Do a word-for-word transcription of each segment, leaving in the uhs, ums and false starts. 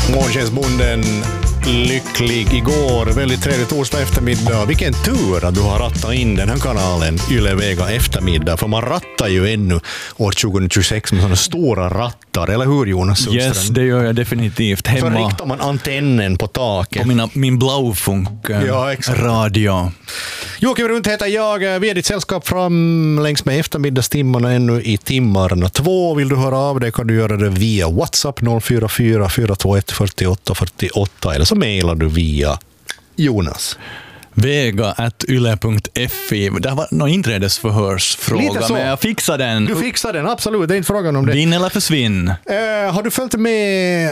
Månskensbonden lycklig igår. Väldigt trevlig torsdag eftermiddag. Vilken tur att du har rattat in den här kanalen Yle Vega eftermiddag. För man rattar ju ännu år tjugohundratjugosex med sådana stora rattar. Eller hur, Jonas Sundström? Yes, det gör jag definitivt. Hemma. Så riktar man antennen på taket. På mina, min Blaufunk ja, radio. Joakim Runt heter jag. Vi är ditt sällskap fram längs med eftermiddagstimmarna ännu i timmarna två. Vill du höra av dig kan du göra det via WhatsApp noll fyra fyra fyra två ett fyra åtta fyra åtta eller så mejlar du via Jonas. vega at yle punkt fi. Det var någon inträdesförhörsfråga, men jag fixar den. Du fixar den, absolut. Det är inte frågan om det. Vinn eller försvinn. Eh, har du följt med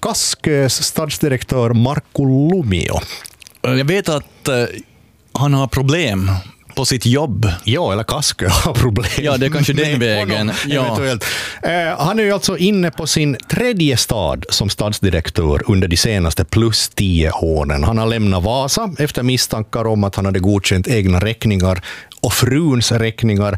Kaskös stadsdirektör Markku Lumio? Jag vet att eh, han har problem på sitt jobb. Ja, eller Kaskö har problem. Ja, det är kanske den vägen. Ja. Eventuellt. Eh, han är ju alltså inne på sin tredje stad som stadsdirektör under de senaste plus tio åren. Han har lämnat Vasa efter misstankar om att han hade godkänt egna räkningar och fruns räkningar.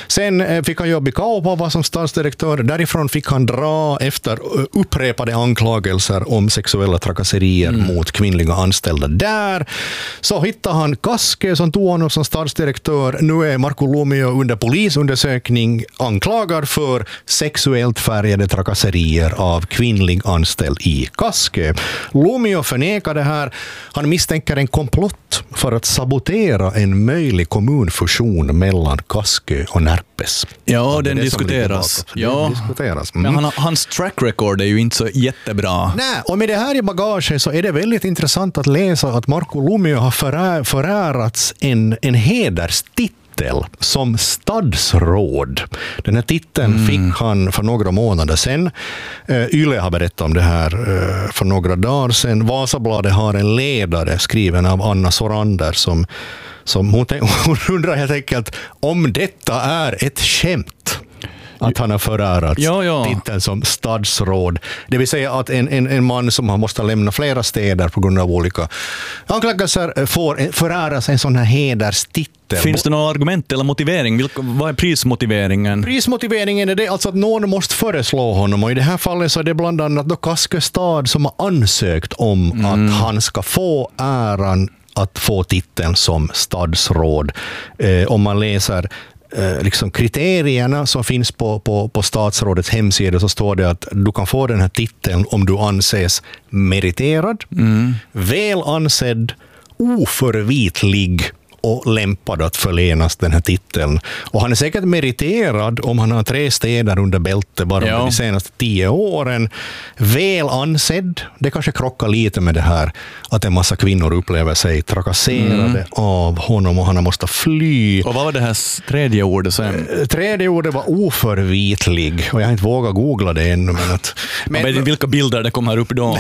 Sen fick han jobb i Kaupapa som stadsdirektör. Därifrån fick han dra efter upprepade anklagelser om sexuella trakasserier mm. mot kvinnliga anställda. Där så hittade han Kaskö som tog honom som stadsdirektör. Nu är Markku Lumio under polisundersökning anklagad för sexuellt färgade trakasserier av kvinnlig anställd i Kaskö. Lumio förnekar det här. Han misstänker en komplott för att sabotera en möjlig kommunfusion mellan Kaskö och Närpes. Ja, den diskuteras. Ja. Den diskuteras. Mm. Men han, hans track record är ju inte så jättebra. Nej, och med det här i bagaget så är det väldigt intressant att läsa att Markku Lumio har förä, förärats en, en hederstitel som stadsråd. Den här titeln mm. fick han för några månader sedan. Yle har berättat om det här för några dagar sedan. Vasabladet har en ledare skriven av Anna Sorander som Som hon, hon undrar helt enkelt om detta är ett skämt. Att han har förärats ja, ja. titeln som stadsråd. Det vill säga att en, en, en man som har måste lämna flera städer på grund av olika anklagelser får föräras en sån här hederstitel. Finns det några argument eller motivering? Vilka, vad är prismotiveringen? Prismotiveringen är det alltså att någon måste föreslå honom. Och i det här fallet så är det bland annat då Kaskö stad som har ansökt om mm. att han ska få äran att få titeln som stadsråd. Eh, om man läser eh, liksom kriterierna som finns på, på, på statsrådets hemsida så står det att du kan få den här titeln om du anses meriterad, mm. väl ansedd, oförvitlig och lämpad att förlenas den här titeln. Och han är säkert meriterad om han har tre städer under bälte bara ja. de senaste tio åren. Väl ansedd. Det kanske krockar lite med det här att en massa kvinnor upplever sig trakasserade mm. av honom och han måste fly. Och vad var det här tredje ordet sen? Tredje ordet var oförvitlig och jag har inte vågat googla det ännu. Men att, men, men vilka bilder det kommer upp då?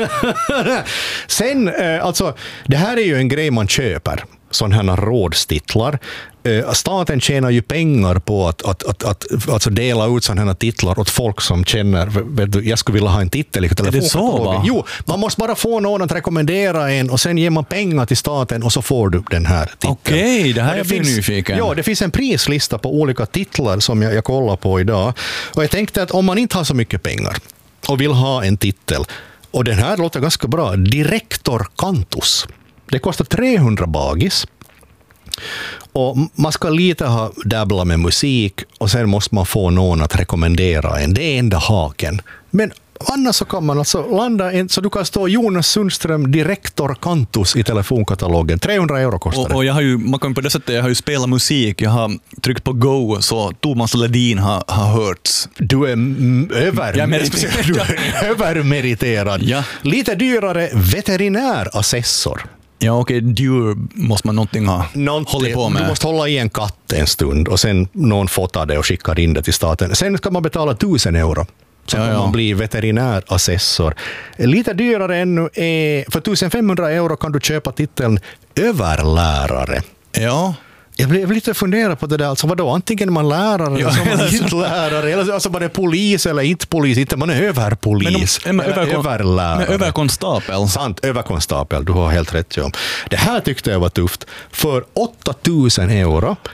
Sen, alltså, det här är ju en grej man köper. Sådana här rådstitlar. Staten tjänar ju pengar på att, att, att, att alltså dela ut sådana här titlar åt folk som känner, vet du, jag skulle vilja ha en titel i telefonkatalogen. Jo, man måste bara få någon att rekommendera en och sen ger man pengar till staten och så får du den här titeln. Okej, okay, det här det är jag nyfiken. Ja, det finns en prislista på olika titlar som jag, jag kollar på idag. Och jag tänkte att om man inte har så mycket pengar och vill ha en titel, och den här låter ganska bra, Direktor Cantus. Det kostar trehundra bagis. Och man ska lite ha dabbla med musik och sen måste man få någon att rekommendera en. Det är enda haken. Men annars så kan man alltså landa en, så du kan stå Jonas Sundström Direktor Cantus i telefonkatalogen. trehundra euro kostar det. Och, och jag har ju, man kan på det sättet, jag har ju spelat musik. Jag har tryckt på go så Thomas Ledin har, har hörts. Du är m- över, ja, men, du är övermeriterad. Ja. Lite dyrare veterinärassessor. Ja, okej, okay. Djur måste man någonting ha hållit på med. Du måste hålla i en katt en stund och sen någon fotar det och skickar in det till staten. Sen ska man betala tusen euro. Så ja, ja. man blir veterinärassessor. Lite dyrare ännu är, för tusenfemhundra euro kan du köpa titeln överlärare. Ja. Jag blev lite funderad på det där. Alltså vadå? Antingen är man lärare ja, eller man inte lärare. Eller alltså man är polis eller inte polis. Inte man är överpolis. Men, men, eller överlärare. Men överkonstapel. Sant, överkonstapel. Du har helt rätt, ja. Det här tyckte jag var tufft. För åttatusen euro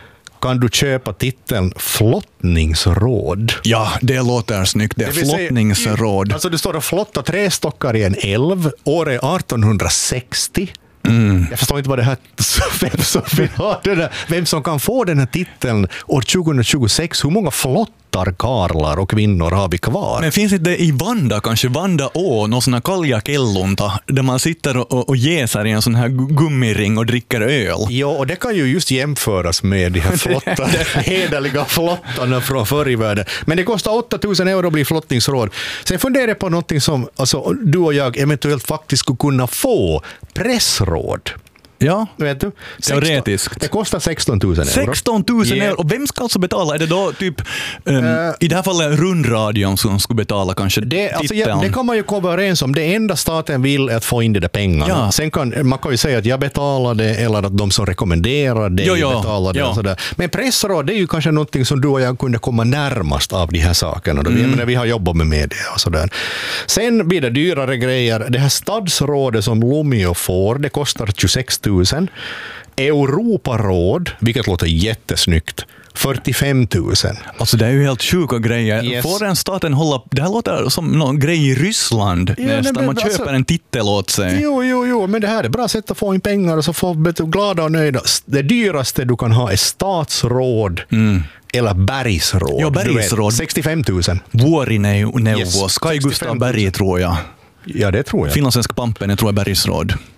kan du köpa titeln flottningsråd. Ja, det låter snyggt. Det är Det vill säga- flottningsråd. Alltså du står och flottar tre stockar i en älv. År är arton sextio. Mm. Jag förstår inte vad det här, vem som vill ha det där, vem som kan få den här titeln år tjugohundratjugosex. Hur många flottarkarlar och kvinnor har vi kvar? Men finns inte i Vanda, kanske Vanda å, någon sån här kaljakellunta, där man sitter och, och, och jäser i en sån här gu- gummiring och dricker öl? Ja, och det kan ju just jämföras med de här flottar, hederliga flottarna från förr i världen. Men det kostar åtta tusen euro att bli flottningsråd. Sen funderar jag på någonting som alltså, du och jag eventuellt faktiskt skulle kunna få. Pressråd. Ja, Vet du? teoretiskt. Det kostar sexton tusen euro. sexton tusen Yeah. euro. Och vem ska alltså betala? Är det då typ, um, i det här fallet rundradion som skulle betala kanske Det, alltså, titeln? ja, det kan man ju komma överens om. Det enda staten vill är att få in de där pengarna. Ja. Sen kan, man kan ju säga att jag betalar det eller att de som rekommenderar det Jo, jo. betalar det. Ja. Och sådär. Men pressråd, det är ju kanske någonting som du och jag kunde komma närmast av de här sakerna. Då. Mm. Jag menar, vi har jobbat med media och sådär. Sen blir det dyrare grejer. Det här stadsrådet som Lumio får, det kostar tjugosex tusen. Europaråd, vilket låter jättesnyggt, fyrtiofem tusen. Alltså det är ju helt sjuka grejer. Yes. Får den staten hålla... Det här låter som någon grej i Ryssland Ja, nästan. men Man alltså- köper en titel åt sig. Jo, jo, jo, men det här är bra sätt att få in pengar och så få bli glada och nöjda. Det dyraste du kan ha är statsråd eller bergsråd. Ja, Du vet, bergsråd. sextiofem tusen. Vuorineuvos, Yes, Kai Gustav sextiofem tusen. Berg tror jag. Ja, det tror jag. Finlandssvenska pampen, jag tror jag bergsråd.